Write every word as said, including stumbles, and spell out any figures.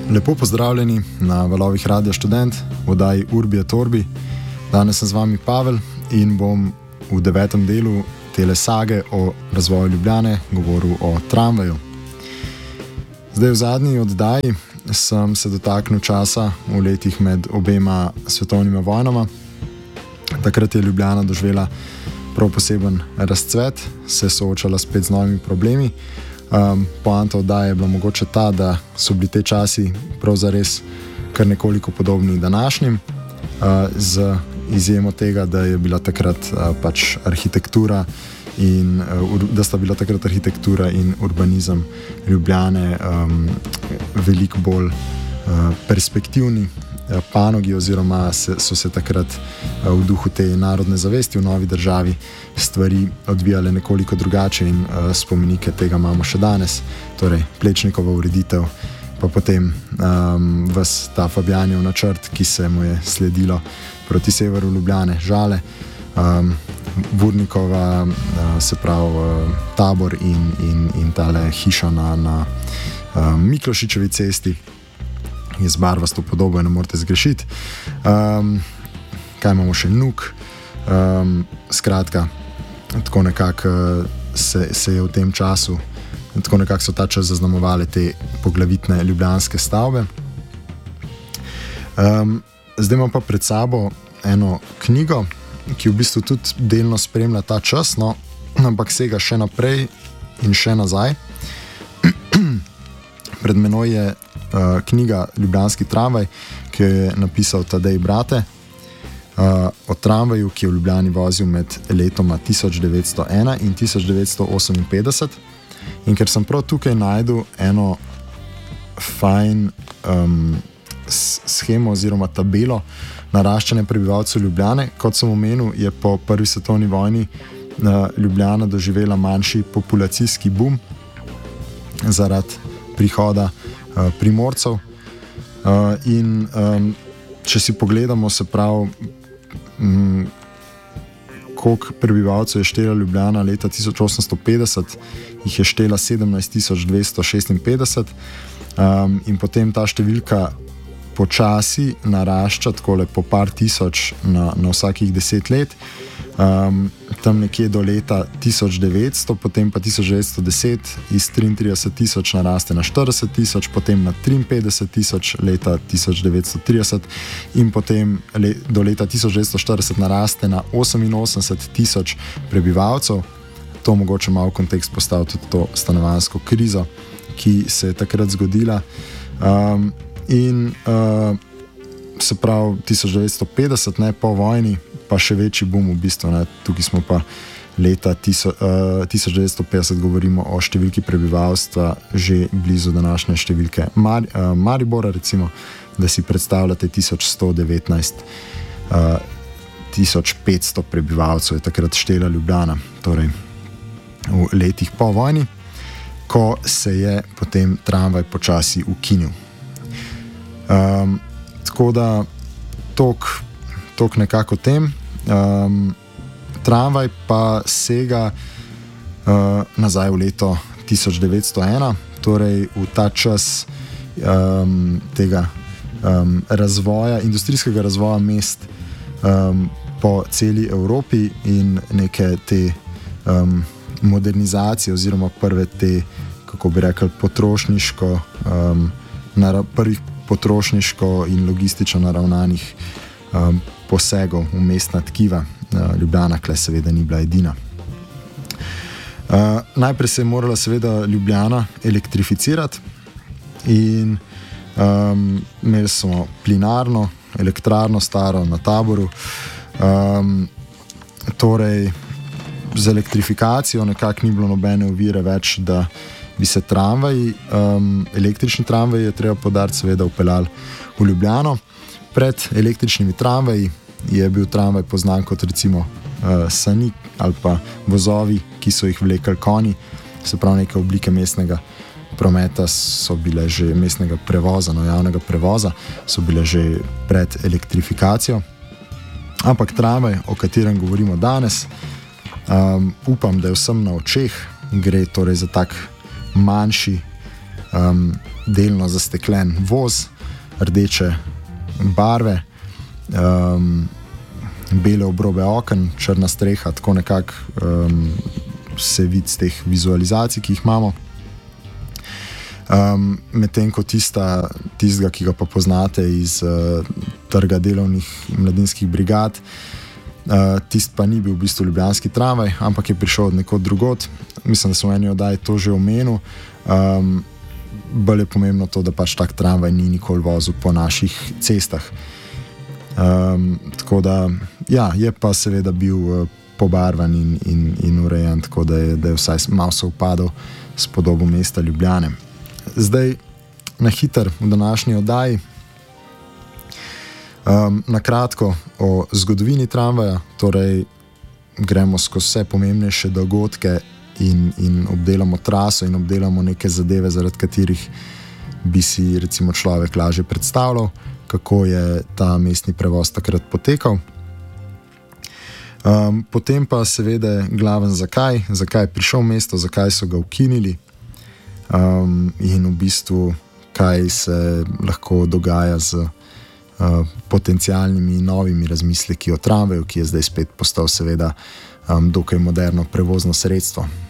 Lepo pozdravljeni na valovih Radia Študent v oddaji Urbi et Orbi. Danes sem z vami Pavel in bom v devetem delu tele sage o razvoju Ljubljane govoril o tramvaju. Zdaj v zadnji oddaji sem se dotaknil časa v letih med obema svetovnima vojnama. Takrat je Ljubljana doživela prav poseben razcvet, se soočala spet z novimi problemi. Um, poanta oddaje je bila mogoče ta, da so bili te časi prav zares kar nekoliko podobni današnjim, uh, z izjemo tega, da je bila takrat uh, pač arhitektura in uh, da sta bila takrat arhitektura in urbanizem Ljubljane um, veliko bolj uh, perspektivni panogi oziroma se, so se takrat uh, v duhu te narodne zavesti v novi državi stvari odvijale nekoliko drugače in uh, spomenike tega imamo še danes, torej Plečnikova ureditev, pa potem um, ves ta Fabjanjev načrt, ki se mu je sledilo proti severu Ljubljane, Žale, um, Vurnikova, uh, se pravi uh, tabor in, in, in tale hiša na, na uh, Miklošičevi cesti, je z barvasto podobo, ne morete zgrešiti. Um, kaj imamo še? Nuk. Um, skratka, tako nekako se, se je v tem času, tako nekako so ta čas zaznamovale te poglavitne ljubljanske stavbe. Um, zdaj imam pa pred sabo eno knjigo, ki v bistvu tudi delno spremlja ta čas, no, ampak sega še naprej in še nazaj. Pred menoj je uh, knjiga Ljubljanski tramvaj, ki jo je napisal Tadej Brate, uh, o tramvaju, ki je v Ljubljani vozil med letoma tisoč devetsto ena in tisoč devetsto oseminpetdeset. In ker sem prav tukaj najdel eno fajn um, shemo oziroma tabelo naraščanja prebivalcev Ljubljane. Kot sem omenil, je po prvi svetovni vojni uh, Ljubljana doživela manjši populacijski boom zaradi prihoda uh, primorcev uh, in um, če si pogledamo, se pravi, um, koliko prebivalcev je štela Ljubljana leta tisoč osemsto petdeset, jih je štela sedemnajst tisoč dvesto šestinpetdeset, um, in potem ta številka počasi narašča, takole po par tisoč na, na vsakih deset let. Um, tam nekje do leta tisoč devetsto, potem pa tisoč devetsto deset iz triintrideset tisoč naraste na štirideset tisoč, potem na triinpetdeset tisoč leta tisoč devetsto trideset in potem le, do leta tisoč devetsto štirideset naraste na oseminosemdeset tisoč prebivalcev. To mogoče malo kontekst postavi tudi to stanovanjsko krizo, ki se je takrat zgodila. Um, in uh, se pravi tisoč devetsto petdeset, ne, po vojni, pa še večji boom v bistvu, ne. Tukaj smo pa leta tiso, uh, tisoč devetsto petdeset, govorimo o številki prebivalstva že blizu današnje številke Mar, uh, Maribora, recimo, da si predstavljate tisoč sto devetnajst, uh, tisoč petsto prebivalcev je takrat štela Ljubljana, torej v letih po vojni, ko se je potem tramvaj počasi ukinil. Um, tako da tok Tok nekako tem. Um, tramvaj pa sega uh, nazaj v leto tisoč devetsto ena, torej v ta čas um, tega um, razvoja, industrijskega razvoja mest um, po celi Evropi in neke te um, modernizacije oziroma prve te, kako bi rekli, potrošniško, um, nara, prvih potrošniško in logistično naravnanih um, posegov v mestna tkiva. Ljubljana kle seveda ni bila edina. Uh, najprej se je morala seveda Ljubljana elektrificirati in um, imeli smo plinarno, elektrarno staro na Taboru. Um, torej z elektrifikacijo nekako ni bilo nobene ovire več, da bi se tramvaji, um, električni tramvaji, je treba poudariti, seveda vpeljali v Ljubljano. Pred električnimi tramvaji je bil tramvaj poznan kot recimo uh, sanik ali pa vozovi, ki so jih vlekli konji, se pravi neke oblike mestnega prometa so bile že, mestnega prevoza, no javnega prevoza, so bile že pred elektrifikacijo. Ampak tramvaj, o katerem govorimo danes, um, upam, da je vsem na očeh, gre torej za tak manjši um, delno zasteklen voz, rdeče barve, um, bele obrobe oken, črna streha, tako nekako um, se vidi z teh vizualizacij, ki jih imamo. Um, Medtem ko tista, tistega, ki ga pa poznate iz uh, trga delovnih mladinskih brigad, uh, tist pa ni bil v bistvu ljubljanski tramvaj, ampak je prišel od nekod drugod. Mislim, da sem v eni oddaji to že omenil. Um, bolj je pomembno to, da pač tak tramvaj ni nikoli vozil po naših cestah. Um, tako da, ja, je pa seveda bil uh, pobarvan in, in, in urejen, tako da je, da je vsaj malo sovpadal s podobo mesta Ljubljane. Zdaj, na hiter v današnji oddaji, um, na kratko o zgodovini tramvaja, torej gremo skozi vse pomembnejše dogodke in, in obdelamo traso in obdelamo neke zadeve, zaradi katerih bi si recimo človek lažje predstavljal, kako je ta mestni prevoz takrat potekal. Um, potem pa seveda glaven zakaj, zakaj je prišel v mesto, zakaj so ga ukinili. Um, in v bistvu, kaj se lahko dogaja z uh, potencialnimi novimi razmisleki o tramvaju, ki je zdaj spet postal seveda um, dokaj moderno prevozno sredstvo.